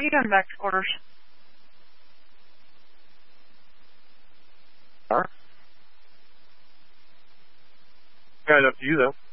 are you doing back to quarters? Got it up to you, though.